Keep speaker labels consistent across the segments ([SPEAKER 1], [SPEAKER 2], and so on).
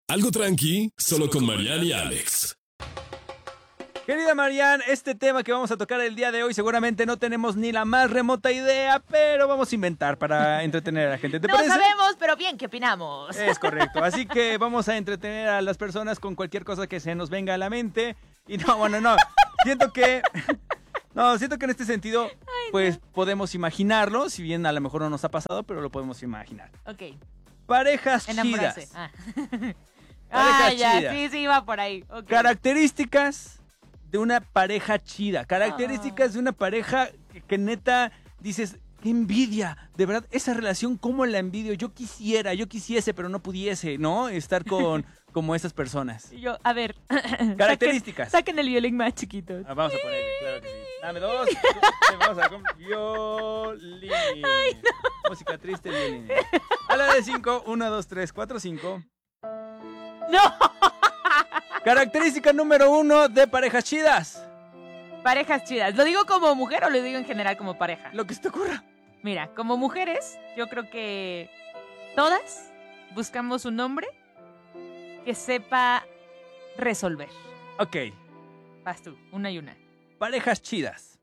[SPEAKER 1] Algo tranqui, solo con Marian y Alex.
[SPEAKER 2] Querida Marian, este tema que vamos a tocar el día de hoy seguramente no tenemos ni la más remota idea, pero vamos a inventar para entretener a la gente. ¿Te parece?
[SPEAKER 3] No sabemos, pero bien, ¿qué opinamos?
[SPEAKER 2] Es correcto, así que vamos a entretener a las personas con cualquier cosa que se nos venga a la mente. Y no, siento que en este sentido, pues podemos imaginarlo, si bien a lo mejor no nos ha pasado, pero lo podemos imaginar.
[SPEAKER 3] Ok.
[SPEAKER 2] Parejas
[SPEAKER 3] Enamorarse.
[SPEAKER 2] chidas.
[SPEAKER 3] Ah, ya,
[SPEAKER 2] chidas.
[SPEAKER 3] sí, va por ahí. Okay.
[SPEAKER 2] Características de una pareja chida. Características de una pareja que neta dices, qué envidia. De verdad, esa relación, ¿cómo la envidio? Yo quisiese, pero no pudiese, ¿no? Estar con como esas personas.
[SPEAKER 3] Y yo, a ver.
[SPEAKER 2] Características.
[SPEAKER 3] Saquen el violín más chiquito.
[SPEAKER 2] Vamos a ponerle, claro que sí. Dame dos. Vamos a violín.
[SPEAKER 3] Ay, no.
[SPEAKER 2] Música triste, violín. A la de 5, 1, 2, 3, 4, 5.
[SPEAKER 3] ¡No!
[SPEAKER 2] Característica número 1 de parejas chidas.
[SPEAKER 3] Parejas chidas. ¿Lo digo como mujer o lo digo en general como pareja?
[SPEAKER 2] Lo que se te ocurra.
[SPEAKER 3] Mira, como mujeres, yo creo que todas buscamos un hombre que sepa resolver.
[SPEAKER 2] Ok.
[SPEAKER 3] Vas tú, una y una.
[SPEAKER 2] Parejas chidas.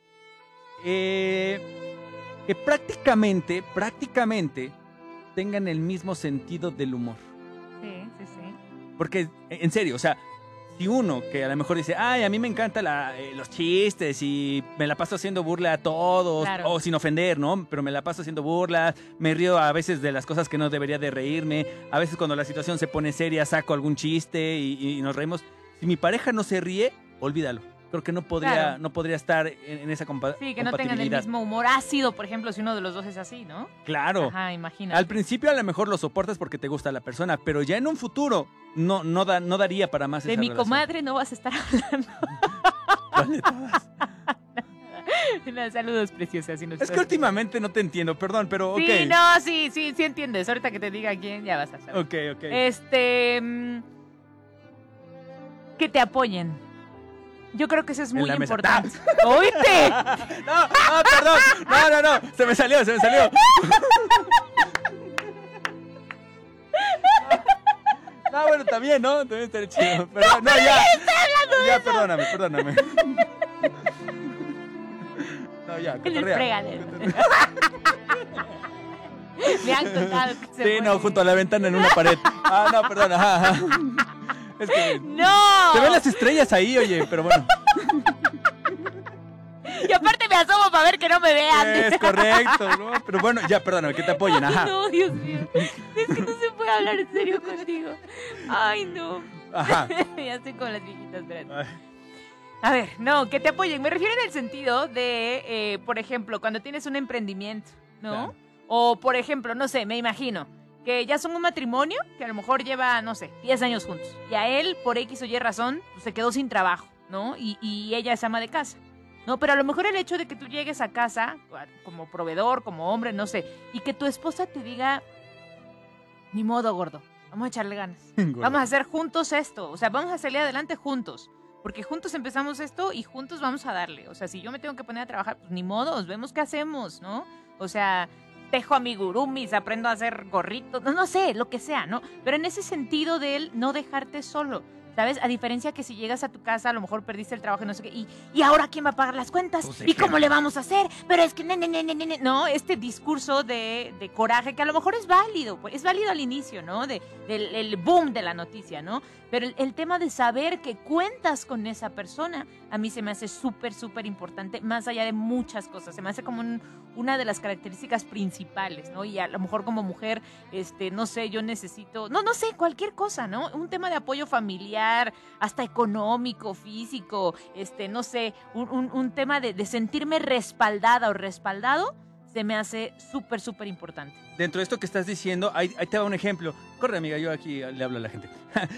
[SPEAKER 2] Que prácticamente tengan el mismo sentido del humor.
[SPEAKER 3] Sí.
[SPEAKER 2] Porque, en serio, o sea, si uno que a lo mejor dice, ay, a mí me encantan los chistes y me la paso haciendo burla a todos,
[SPEAKER 3] claro.
[SPEAKER 2] O sin ofender, ¿no? Pero me la paso haciendo burlas, me río a veces de las cosas que no debería de reírme, a veces cuando la situación se pone seria saco algún chiste y nos reímos. Si mi pareja no se ríe, olvídalo. Creo que no podría estar en esa compatibilidad.
[SPEAKER 3] Sí, que no tengan el mismo humor ácido, por ejemplo, si uno de los dos es así, ¿no?
[SPEAKER 2] Claro.
[SPEAKER 3] Ajá, imagínate.
[SPEAKER 2] Al principio a lo mejor lo soportas porque te gusta la persona, pero ya en un futuro no daría para más
[SPEAKER 3] de
[SPEAKER 2] esa
[SPEAKER 3] mi
[SPEAKER 2] relación.
[SPEAKER 3] comadre no vas a estar hablando.
[SPEAKER 2] ¿Cuál de todas?
[SPEAKER 3] No, saludos, preciosa. Si
[SPEAKER 2] Es que últimamente no te entiendo, perdón, pero
[SPEAKER 3] sí,
[SPEAKER 2] ok.
[SPEAKER 3] no, sí entiendes. Ahorita que te diga quién, ya vas a saber.
[SPEAKER 2] Ok.
[SPEAKER 3] Que te apoyen. Yo creo que eso es muy
[SPEAKER 2] la mesa.
[SPEAKER 3] importante. ¡Oíste!
[SPEAKER 2] No, perdón. No. Se me salió. No, bueno, también, ¿no? También estaría chido. Pero, no, ya. Ya, perdóname. No, ya,
[SPEAKER 3] En el
[SPEAKER 2] cotorrea.
[SPEAKER 3] fregadero. Me han contado que se
[SPEAKER 2] Sí, no,
[SPEAKER 3] muere.
[SPEAKER 2] junto a la ventana en una pared. No, perdón, ajá. Es que
[SPEAKER 3] ¡No!
[SPEAKER 2] se ven las estrellas ahí, oye, pero bueno.
[SPEAKER 3] Y aparte me asomo para ver que no me vean.
[SPEAKER 2] Es correcto, ¿no? Pero bueno, ya, perdóname, que te apoyen, ajá.
[SPEAKER 3] Ay, no, Dios mío. Es que no se puede hablar en serio contigo. Ay, no.
[SPEAKER 2] Ajá.
[SPEAKER 3] Ya estoy con las viejitas, espérate.
[SPEAKER 2] Ay.
[SPEAKER 3] A ver, no, que te apoyen. Me refiero en el sentido de, por ejemplo, cuando tienes un emprendimiento, ¿no?
[SPEAKER 2] Claro.
[SPEAKER 3] O, por ejemplo, no sé, me imagino que ya son un matrimonio que a lo mejor lleva, no sé, 10 años juntos. Y a él, por X o Y razón, pues, se quedó sin trabajo, ¿no? Y ella es ama de casa. No, pero a lo mejor el hecho de que tú llegues a casa como proveedor, como hombre, no sé, y que tu esposa te diga, ni modo, gordo, vamos a echarle ganas. Vamos a hacer juntos esto, o sea, vamos a salir adelante juntos, porque juntos empezamos esto y juntos vamos a darle. O sea, si yo me tengo que poner a trabajar, pues ni modo, vemos qué hacemos, ¿no? O sea, tejo amigurumis, aprendo a hacer gorritos, no sé, lo que sea, ¿no? Pero en ese sentido de él no dejarte solo. ¿Sabes? A diferencia que si llegas a tu casa, a lo mejor perdiste el trabajo y no sé qué. ¿Y ahora quién va a pagar las cuentas?
[SPEAKER 2] Pues,
[SPEAKER 3] ¿Y cómo le vamos a hacer? Pero es que, no, este discurso de coraje que a lo mejor es válido. Pues, es válido al inicio, ¿no? Del boom de la noticia, ¿no? Pero el tema de saber que cuentas con esa persona, a mí se me hace súper, súper importante, más allá de muchas cosas. Se me hace como una de las características principales, ¿no? Y a lo mejor como mujer, no sé, yo necesito, no sé, cualquier cosa, ¿no? Un tema de apoyo familiar, hasta económico, físico, no sé, un tema de sentirme respaldada o respaldado, se me hace súper, súper importante.
[SPEAKER 2] Dentro de esto que estás diciendo, ahí te va un ejemplo. Corre, amiga, yo aquí le hablo a la gente.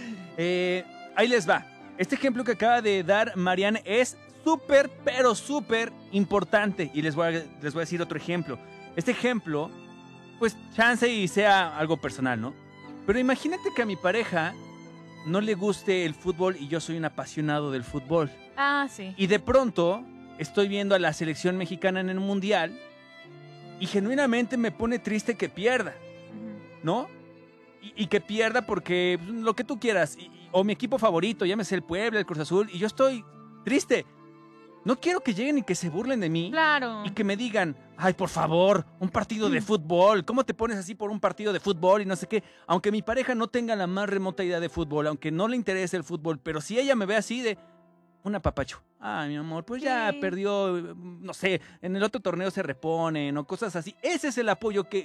[SPEAKER 2] Ahí les va. Este ejemplo que acaba de dar Marian es súper, pero súper importante. Y les voy a decir otro ejemplo. Este ejemplo, pues chance y sea algo personal, ¿no? Pero imagínate que a mi pareja no le guste el fútbol y yo soy un apasionado del fútbol.
[SPEAKER 3] Ah, sí.
[SPEAKER 2] Y de pronto estoy viendo a la selección mexicana en el mundial y genuinamente me pone triste que pierda, ¿no? y que pierda porque pues, lo que tú quieras, o mi equipo favorito, llámese el Puebla, el Cruz Azul, y yo estoy triste. No quiero que lleguen y que se burlen de mí.
[SPEAKER 3] Claro.
[SPEAKER 2] Y que me digan, ay, por favor, un partido de fútbol. ¿Cómo te pones así por un partido de fútbol y no sé qué? Aunque mi pareja no tenga la más remota idea de fútbol, aunque no le interese el fútbol, pero si ella me ve así de un apapacho. Ay, mi amor, pues ya
[SPEAKER 3] Sí.
[SPEAKER 2] perdió, no sé, en el otro torneo se reponen o cosas así. Ese es el apoyo que